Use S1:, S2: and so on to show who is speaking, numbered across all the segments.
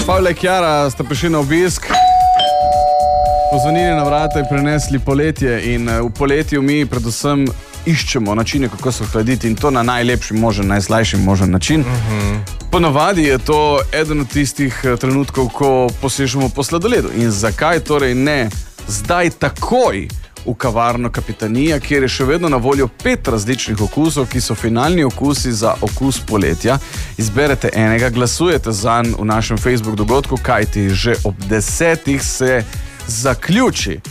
S1: Pavle Kjara sta prišli na obisk, pozvonili na vrata in prinesli poletje in v poletju mi predvsem iščemo načine, kako se ohladiti in to na najlepši možen, najslajši možen način. Ponovadi je to eden od tistih trenutkov, ko posežemo po sladoledu. In zakaj torej ne zdaj takoj v kavarno Kapitanija, kjer je še vedno na voljo 5 različnih okusov, ki so finalni okusi za okus poletja. Izberete enega, glasujete zanj v našem Facebook dogodku, kajti že ob 10 se zaključi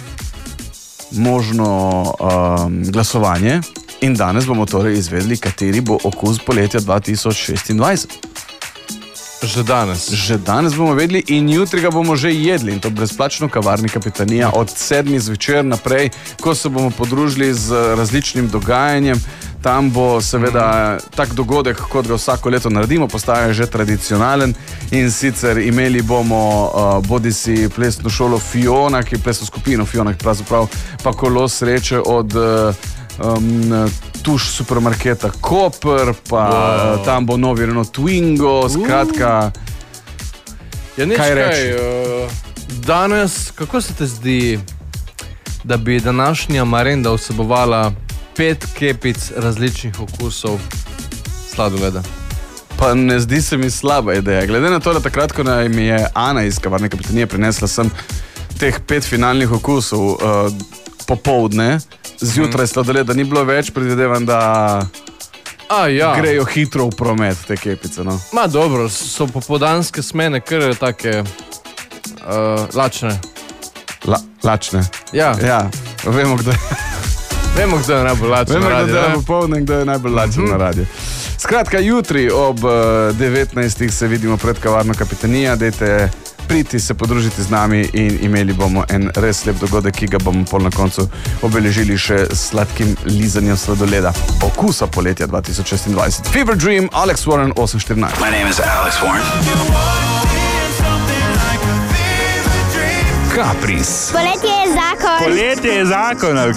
S1: možno glasovanje in danes bomo torej izvedli, kateri bo okus poletja 2026.
S2: Že danes.
S1: Že danes bomo vedeli in jutri ga bomo že jedli in to brezplačno v kavarni Kapitanija od 7 zvečer naprej, ko se bomo podružili z različnim dogajanjem. Tam bo seveda tak dogodek, kot ga vsako leto naredimo, postaja že tradicionalen in sicer imeli bomo bodisi plesno šolo Fiona, ki je plesno skupino Fiona, ki pravzaprav pa kolo sreče od tuš supermarketa Koper, pa tam bo novi Renault Twingo, skratka, kaj reči?
S2: Danes, kako se te zdi, da bi današnja marenda vsebovala 5 kepic različnih okusov sladoleda?
S1: Pa ne zdi se mi slaba ideja. Glede na to, da takrat, ko nam je Ana iz kavarne Kapitanije prinesla sem teh 5 finalnih okusov popoldne, zjutraj sladoleda ni bilo več, predvidevam, da grejo hitro v promet te kepice. No?
S2: Ma dobro, so popoldanske smene kar take lačne.
S1: Lačne?
S2: Ja.
S1: Vemo, kdo je.
S2: Vemo, kdo je najbolj lačen na radiju.
S1: Vemo, kdo je popoldne in kdo je najbolj lačen na radiju. Skratka, jutri ob 19. se vidimo pred kavarno Kapitanija. Dajte priti se podružiti z nami in imeli bomo en res lep dogodek, ki ga bomo pol na koncu obeležili še s sladkim lizanjem sladoleda. Okusa poletja 2026. Fever Dream, Alex Warren, 814.
S3: My name is Alex Warren.
S4: Kapris.
S5: Poletje je zakon.
S4: Poletje je zakon, ali